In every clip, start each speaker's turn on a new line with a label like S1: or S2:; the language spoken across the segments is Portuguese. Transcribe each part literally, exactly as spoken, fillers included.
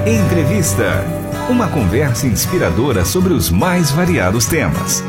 S1: Entrevista. Uma conversa inspiradora sobre os mais variados temas.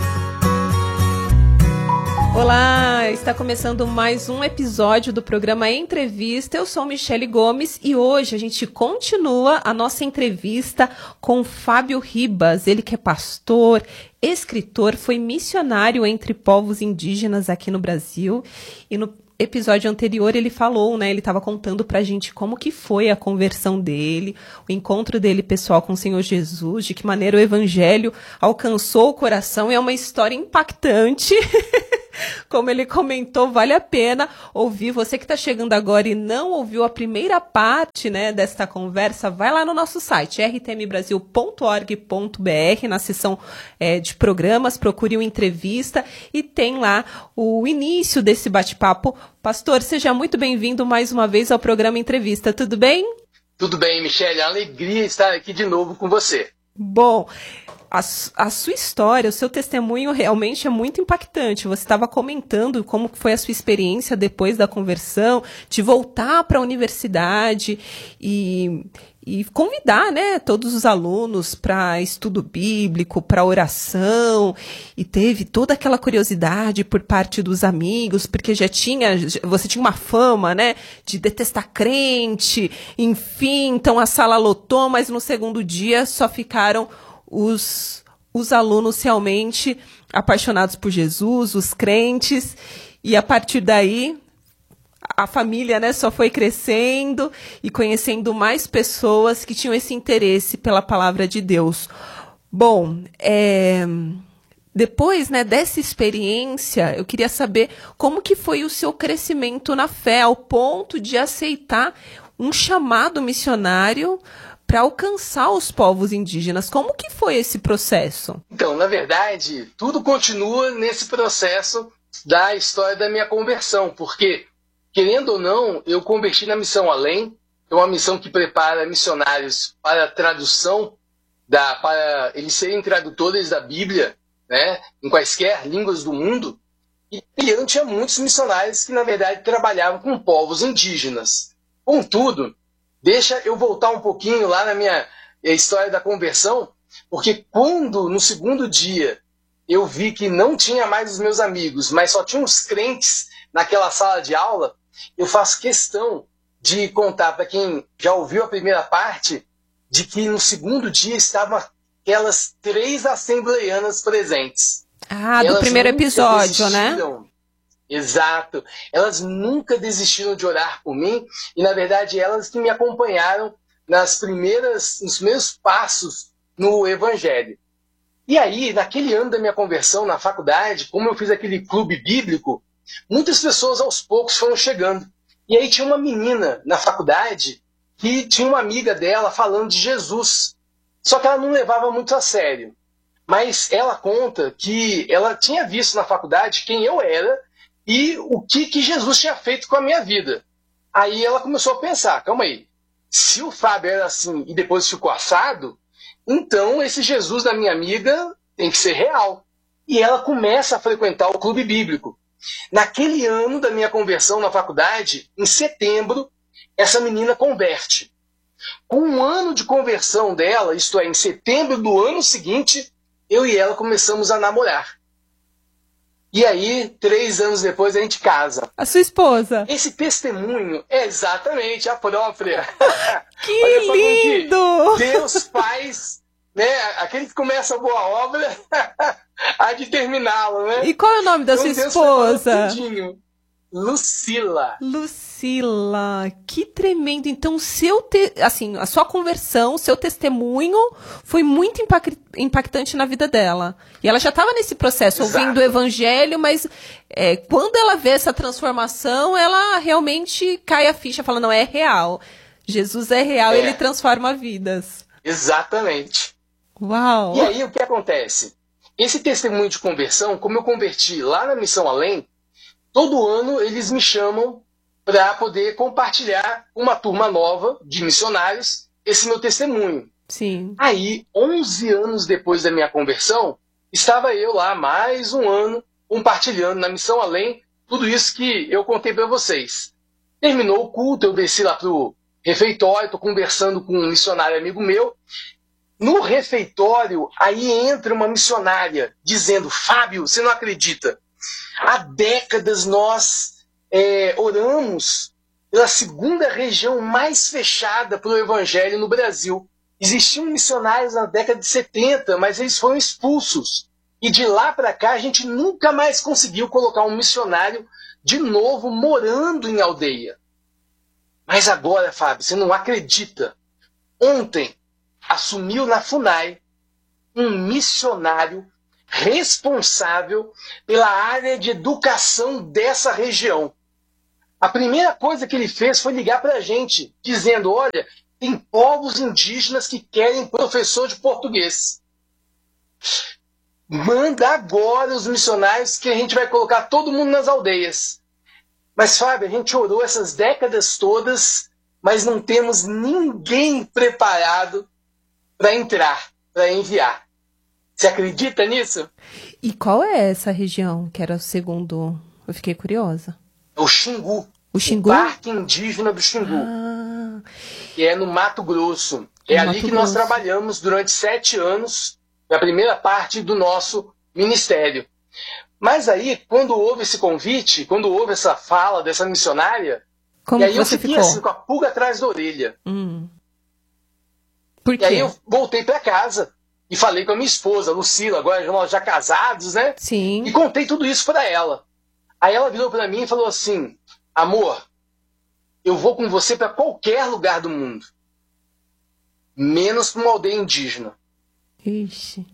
S2: Olá, está começando mais um episódio do programa Entrevista. Eu sou Michele Gomes e hoje a gente continua a nossa entrevista com Fábio Ribas. Ele que é pastor, escritor, foi missionário entre povos indígenas aqui no Brasil. E no episódio anterior ele falou, né, ele estava contando pra gente como que foi a conversão dele, o encontro dele pessoal com o Senhor Jesus, de que maneira o evangelho alcançou o coração. É uma história impactante. Como ele comentou, vale a pena ouvir. Você que está chegando agora e não ouviu a primeira parte, né, desta conversa, vai lá no nosso site, r t m brasil ponto org ponto b r, na seção é, de programas, procure uma entrevista e tem lá o início desse bate-papo. Pastor, seja muito bem-vindo mais uma vez ao programa Entrevista, tudo bem?
S3: Tudo bem, Michele, alegria estar aqui de novo com você.
S2: Bom, a, a sua história, o seu testemunho realmente é muito impactante. Você estava comentando como foi a sua experiência depois da conversão, de voltar para a universidade e, e convidar, né, todos os alunos para estudo bíblico, para oração. E teve toda aquela curiosidade por parte dos amigos, porque já tinha, você tinha uma fama, né, de detestar crente, enfim. Então a sala lotou, mas no segundo dia só ficaram Os, os alunos realmente apaixonados por Jesus, os crentes, e a partir daí a família, né, só foi crescendo e conhecendo mais pessoas que tinham esse interesse pela palavra de Deus. Bom, é, depois, né, dessa experiência, eu queria saber como que foi o seu crescimento na fé, ao ponto de aceitar um chamado missionário para alcançar os povos indígenas. Como que foi esse processo?
S3: Então, na verdade, tudo continua nesse processo da história da minha conversão, porque, querendo ou não, eu converti na Missão Além, é uma missão que prepara missionários para a tradução, da, para eles serem tradutores da Bíblia, né, em quaisquer línguas do mundo, e eu tinha muitos missionários que, na verdade, trabalhavam com povos indígenas. Contudo, deixa eu voltar um pouquinho lá na minha história da conversão, porque quando, no segundo dia, eu vi que não tinha mais os meus amigos, mas só tinha os crentes naquela sala de aula, eu faço questão de contar para quem já ouviu a primeira parte, de que no segundo dia estavam aquelas três assembleianas presentes.
S2: Ah, do primeiro episódio, né?
S3: Exato. Elas nunca desistiram de orar por mim e, na verdade, elas que me acompanharam nas primeiras, nos primeiros passos no Evangelho. E aí, naquele ano da minha conversão na faculdade, como eu fiz aquele clube bíblico, muitas pessoas aos poucos foram chegando. E aí tinha uma menina na faculdade que tinha uma amiga dela falando de Jesus. Só que ela não levava muito a sério. Mas ela conta que ela tinha visto na faculdade quem eu era e o que, que Jesus tinha feito com a minha vida. Aí ela começou a pensar, calma aí, se o Fábio era assim e depois ficou assado, então esse Jesus da minha amiga tem que ser real. E ela começa a frequentar o clube bíblico. Naquele ano da minha conversão na faculdade, em setembro, essa menina converte. Com um ano de conversão dela, isto é, em setembro do ano seguinte, eu e ela começamos a namorar. E aí, três anos depois, a gente casa.
S2: A sua esposa?
S3: Esse testemunho é exatamente a própria.
S2: Que Olha só lindo!
S3: Que Deus faz, né? Aquele que começa a boa obra, há de terminá-la, né?
S2: E qual é o nome da
S3: então,
S2: sua
S3: Deus
S2: esposa?
S3: Lucila.
S2: Lucila, que tremendo. Então, seu te... assim, a sua conversão, seu testemunho foi muito impact... impactante na vida dela. E ela já estava nesse processo,
S3: Exato.
S2: ouvindo o evangelho, mas é, quando ela vê essa transformação, ela realmente cai a ficha, fala, não, é real. Jesus é real, é. Ele transforma vidas.
S3: Exatamente.
S2: Uau!
S3: E aí, o que acontece? Esse testemunho de conversão, como eu converti lá na Missão Além, todo ano eles me chamam para poder compartilhar uma turma nova de missionários esse meu testemunho.
S2: Sim.
S3: Aí, onze anos depois da minha conversão, estava eu lá mais um ano compartilhando na Missão Além tudo isso que eu contei para vocês. Terminou o culto, eu desci lá pro refeitório, estou conversando com um missionário amigo meu. No refeitório, aí entra uma missionária dizendo: Fábio, você não acredita, há décadas nós é, oramos pela segunda região mais fechada para o evangelho no Brasil. Existiam missionários na década de setenta, mas eles foram expulsos. E de lá para cá a gente nunca mais conseguiu colocar um missionário de novo morando em aldeia. Mas agora, Fábio, você não acredita. Ontem assumiu na FUNAI um missionário responsável pela área de educação dessa região. A primeira coisa que ele fez foi ligar para a gente, dizendo: olha, tem povos indígenas que querem professor de português. Manda agora os missionários que a gente vai colocar todo mundo nas aldeias. Mas, Fábio, a gente orou essas décadas todas, mas não temos ninguém preparado para entrar, para enviar. Você acredita nisso?
S2: E qual é essa região que era o segundo? Eu fiquei curiosa.
S3: O Xingu.
S2: O Xingu?
S3: O Parque Indígena do Xingu.
S2: Ah,
S3: que é no Mato Grosso. É
S2: no
S3: ali
S2: Mato
S3: que nós
S2: Grosso.
S3: trabalhamos durante sete anos, na primeira parte do nosso ministério. Mas aí, quando houve esse convite, quando houve essa fala dessa missionária,
S2: como
S3: e aí
S2: que
S3: eu
S2: você
S3: fiquei
S2: ficou?
S3: assim, com a pulga atrás da orelha.
S2: Hum. Por quê?
S3: E aí eu voltei para casa e falei com a minha esposa, Lucila, agora nós já casados, né?
S2: Sim.
S3: E contei tudo isso para ela. Aí ela virou para mim e falou assim: amor, eu vou com você para qualquer lugar do mundo, menos para uma aldeia indígena.
S2: Ixi.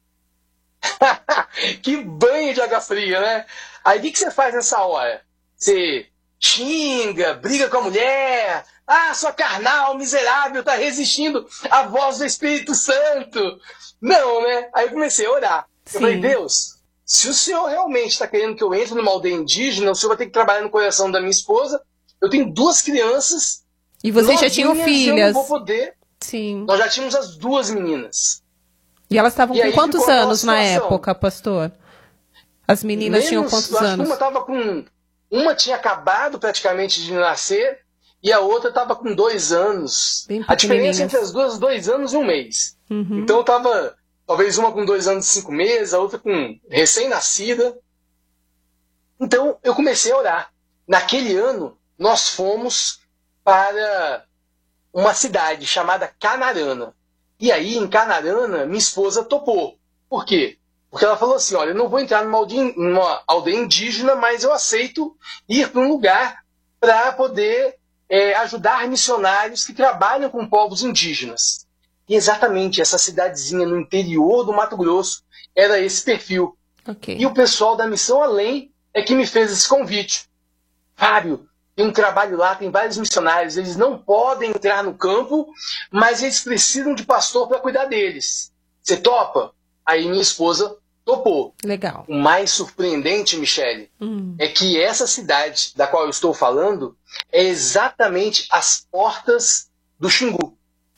S3: Que banho de água fria, né? Aí o que, que você faz nessa hora? Você xinga, briga com a mulher. Ah, sua carnal, miserável, tá resistindo à voz do Espírito Santo. Não, né? Aí eu comecei a orar.
S2: Sim.
S3: Eu falei: Deus, se o Senhor realmente está querendo que eu entre numa aldeia indígena, o Senhor vai ter que trabalhar no coração da minha esposa. Eu tenho duas crianças.
S2: E vocês já tinham
S3: novinhas, e eu
S2: filhas?
S3: não vou poder.
S2: Sim.
S3: Nós já tínhamos as duas meninas.
S2: E elas estavam
S3: E
S2: com
S3: aí
S2: quantos
S3: ficou aquela
S2: anos na
S3: situação.
S2: época, pastor? As meninas
S3: Menos,
S2: tinham quantos
S3: eu acho que
S2: anos?
S3: Uma tava com, uma tinha acabado praticamente de nascer e a outra estava com dois anos.
S2: Bem
S3: A diferença
S2: pequenininhas.
S3: entre as duas, dois anos e um mês.
S2: Uhum.
S3: Então eu tava, talvez uma com dois anos e cinco meses, a outra com recém-nascida. Então eu comecei a orar. Naquele ano, nós fomos para uma cidade chamada Canarana. E aí, em Canarana, minha esposa topou. Por quê? Porque ela falou assim: olha, eu não vou entrar numa aldeia, numa aldeia indígena, mas eu aceito ir para um lugar para poder é, ajudar missionários que trabalham com povos indígenas. E exatamente essa cidadezinha no interior do Mato Grosso era esse perfil.
S2: Ok.
S3: E o pessoal da Missão Além é que me fez esse convite. Fábio, tem um trabalho lá, tem vários missionários, eles não podem entrar no campo, mas eles precisam de pastor para cuidar deles. Você topa? Aí minha esposa topou.
S2: Legal.
S3: O mais surpreendente, Michele,
S2: Hum.
S3: é que essa cidade da qual eu estou falando é exatamente as portas do Xingu.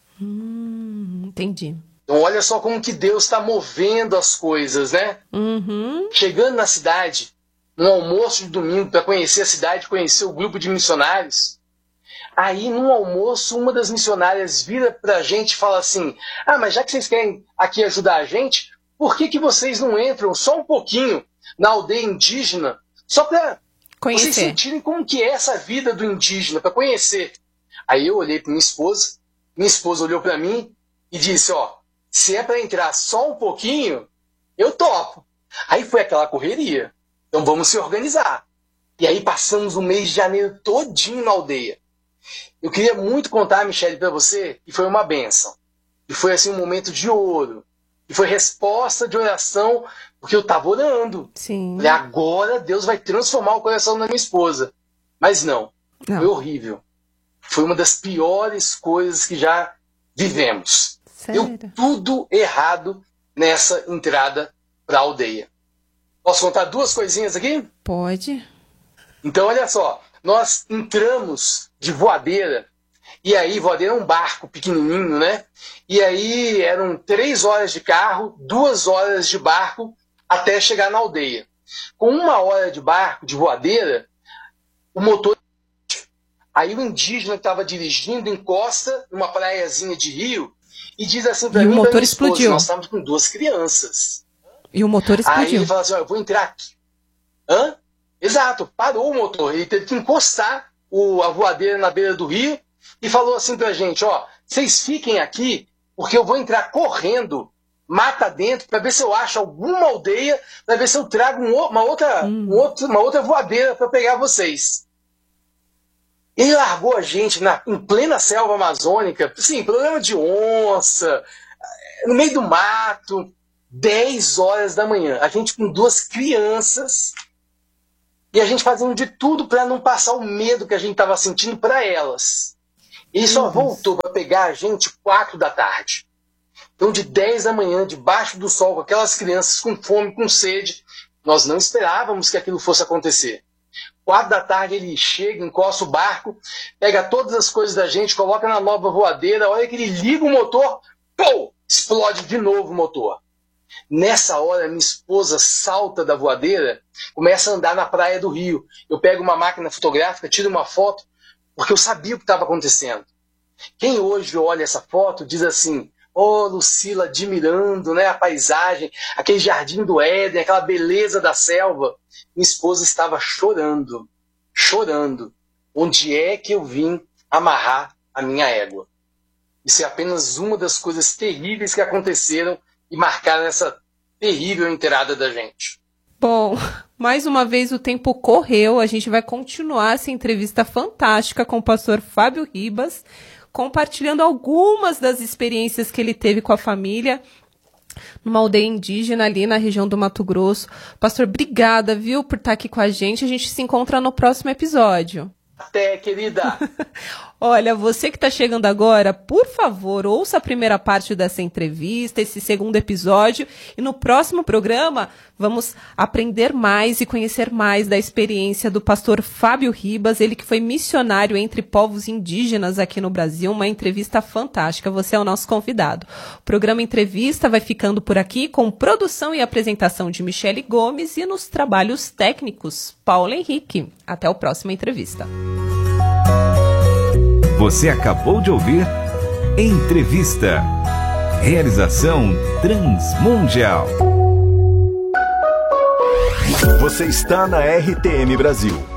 S2: Hum, entendi.
S3: Então olha só como que Deus está movendo as coisas, né?
S2: Uhum.
S3: Chegando na cidade, no almoço de domingo, para conhecer a cidade, conhecer o grupo de missionários. Aí, no almoço, uma das missionárias vira para a gente e fala assim: ah, mas já que vocês querem aqui ajudar a gente, por que, que vocês não entram só um pouquinho na aldeia indígena, só para vocês
S2: Conhecer.
S3: sentirem como que é essa vida do indígena, para conhecer? Aí eu olhei para minha esposa, minha esposa olhou para mim e disse: ó, se é para entrar só um pouquinho, eu topo. Aí foi aquela correria. Então vamos se organizar. E aí passamos o mês de janeiro todinho na aldeia. Eu queria muito contar, Michele, para você, e foi uma bênção. E foi assim um momento de ouro. E foi resposta de oração, porque eu estava orando.
S2: Sim.
S3: Falei: agora Deus vai transformar o coração da minha esposa. Mas não,
S2: Não.
S3: foi horrível. Foi uma das piores coisas que já vivemos.
S2: Sério?
S3: Deu tudo errado nessa entrada para a aldeia. Posso contar duas coisinhas aqui?
S2: Pode.
S3: Então, olha só. Nós entramos de voadeira. E aí, voadeira é um barco pequenininho, né? E aí eram três horas de carro, duas horas de barco até chegar na aldeia. Com uma hora de barco, de voadeira, o motor... Aí o indígena que estava dirigindo encosta numa praiazinha de rio e diz assim para mim,
S2: o motor
S3: pra minha esposa,
S2: explodiu.
S3: nós estávamos com duas crianças.
S2: E o motor explodiu.
S3: Aí ele fala assim, ó, eu vou entrar aqui. Hã? Exato, parou o motor. Ele teve que encostar o, a voadeira na beira do rio e falou assim pra gente, ó, vocês fiquem aqui porque eu vou entrar correndo mata dentro para ver se eu acho alguma aldeia, para ver se eu trago um, uma, outra,
S2: hum.
S3: um outro, uma outra voadeira para pegar vocês. Ele largou a gente na, em plena selva amazônica, sim, problema de onça, no meio do mato, dez horas da manhã. A gente com duas crianças e a gente fazendo de tudo para não passar o medo que a gente estava sentindo para elas. Ele só voltou para pegar a gente quatro da tarde. Então, de dez da manhã, debaixo do sol, com aquelas crianças com fome, com sede, nós não esperávamos que aquilo fosse acontecer. Quatro da tarde ele chega, encosta o barco, pega todas as coisas da gente, coloca na nova voadeira, a hora que ele liga o motor, pô, explode de novo o motor. Nessa hora, minha esposa salta da voadeira, começa a andar na praia do rio. Eu pego uma máquina fotográfica, tiro uma foto, porque eu sabia o que estava acontecendo. Quem hoje olha essa foto diz assim, oh, Lucila, admirando, né, a paisagem, aquele jardim do Éden, aquela beleza da selva. Minha esposa estava chorando, chorando. Onde é que eu vim amarrar a minha égua? Isso é apenas uma das coisas terríveis que aconteceram e marcaram essa terrível enterrada da gente.
S2: Bom, mais uma vez o tempo correu, a gente vai continuar essa entrevista fantástica com o pastor Fábio Ribas, compartilhando algumas das experiências que ele teve com a família numa aldeia indígena ali na região do Mato Grosso. Pastor, obrigada, viu, por estar aqui com a gente. A gente se encontra no próximo episódio.
S3: Até, querida!
S2: Olha, você que está chegando agora, por favor, ouça a primeira parte dessa entrevista, esse segundo episódio, e no próximo programa vamos aprender mais e conhecer mais da experiência do pastor Fábio Ribas, ele que foi missionário entre povos indígenas aqui no Brasil, uma entrevista fantástica, você é o nosso convidado. O programa Entrevista vai ficando por aqui com produção e apresentação de Michele Gomes e nos trabalhos técnicos, Paulo Henrique. Até o próximo Entrevista.
S1: Você acabou de ouvir Entrevista. Realização Transmundial.
S4: Você está na R T M Brasil.